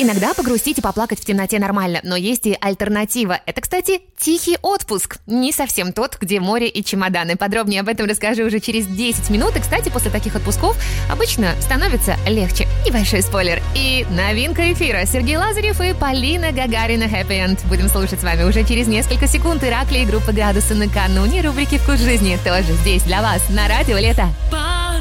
Иногда погрустить и поплакать в темноте нормально, но есть и альтернатива. Это, кстати, тихий отпуск. Не совсем тот, где море и чемоданы. Подробнее об этом расскажу уже через 10 минут. И, кстати, после таких отпусков обычно становится легче. Небольшой спойлер. И новинка эфира. Сергей Лазарев и Полина Гагарина «Happy End». Будем слушать с вами уже через несколько секунд. Иракли и группа «Градусы» накануне рубрики «Вкус жизни» тоже здесь для вас на радио «Лето».